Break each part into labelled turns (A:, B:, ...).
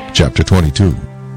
A: Chapter 22.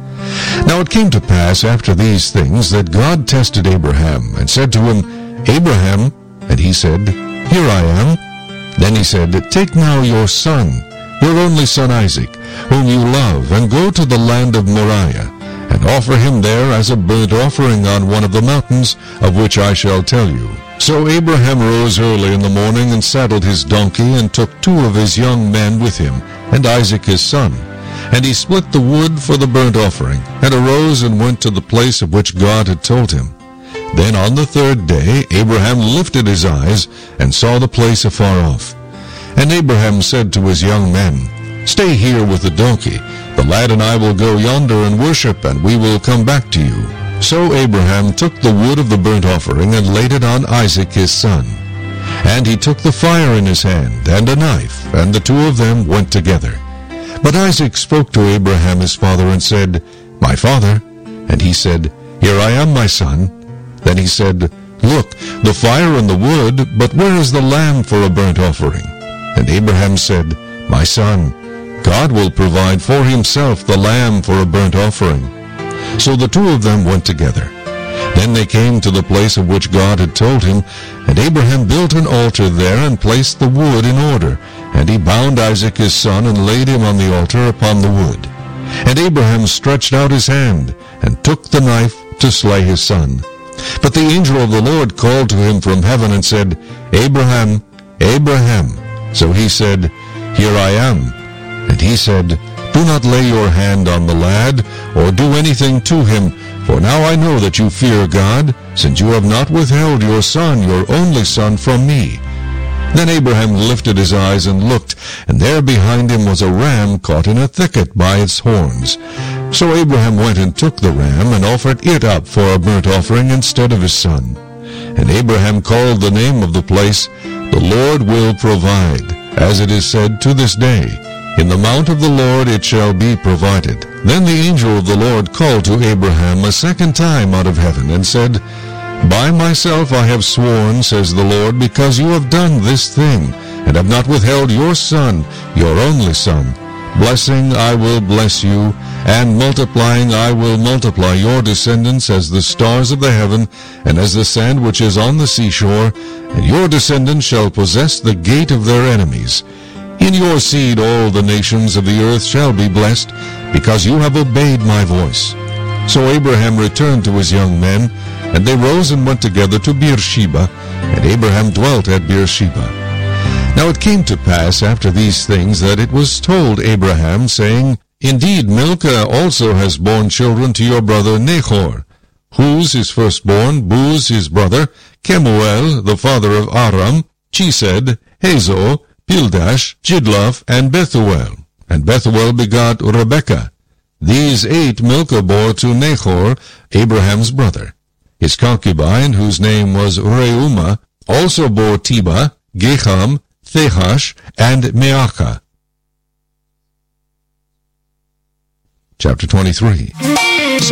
A: Now it came to pass after these things that God tested Abraham, and said to him, Abraham, and he said, Here I am. Then he said, Take now your son, your only son Isaac, whom you love, and go to the land of Moriah, and offer him there as a burnt offering on one of the mountains, of which I shall tell you. So Abraham rose early in the morning, and saddled his donkey, and took 2 of his young men with him, and Isaac his son. And he split the wood for the burnt offering, and arose and went to the place of which God had told him. Then on the 3rd day Abraham lifted his eyes, and saw the place afar off. And Abraham said to his young men, Stay here with the donkey. The lad and I will go yonder and worship, and we will come back to you. So Abraham took the wood of the burnt offering, and laid it on Isaac his son. And he took the fire in his hand, and a knife, and the 2 of them went together. But Isaac spoke to Abraham his father, and said, My father. And he said, Here I am, my son. Then he said, Look, the fire and the wood, but where is the lamb for a burnt offering? And Abraham said, My son, God will provide for himself the lamb for a burnt offering. So the 2 of them went together. Then they came to the place of which God had told him, and Abraham built an altar there, and placed the wood in order. And he bound Isaac his son, and laid him on the altar upon the wood. And Abraham stretched out his hand, and took the knife to slay his son. But the angel of the Lord called to him from heaven, and said, Abraham, Abraham. So he said, Here I am. And he said, Do not lay your hand on the lad, or do anything to him, for now I know that you fear God, since you have not withheld your son, your only son, from me. Then Abraham lifted his eyes and looked, and there behind him was a ram caught in a thicket by its horns. So Abraham went and took the ram, and offered it up for a burnt offering instead of his son. And Abraham called the name of the place, The Lord will provide, as it is said to this day, In the mount of the Lord it shall be provided. Then the angel of the Lord called to Abraham a second time out of heaven, and said, By myself I have sworn, says the Lord, because you have done this thing, and have not withheld your son, your only son. Blessing I will bless you, and multiplying I will multiply your descendants as the stars of the heaven, and as the sand which is on the seashore, and your descendants shall possess the gate of their enemies. In your seed all the nations of the earth shall be blessed, because you have obeyed my voice. So Abraham returned to his young men, and they rose and went together to Beersheba, and Abraham dwelt at Beersheba. Now it came to pass after these things that it was told Abraham, saying, Indeed, Milcah also has borne children to your brother Nahor. Huz his firstborn, Buz his brother, Kemuel the father of Aram, Chesed, Hazo, Pildash, Jidlaph, and Bethuel. And Bethuel begot Rebekah. These 8 Milcah bore to Nahor, Abraham's brother. His concubine, whose name was Reumah, also bore Tebah, Geham, Thehash, and Meachah. Chapter 23.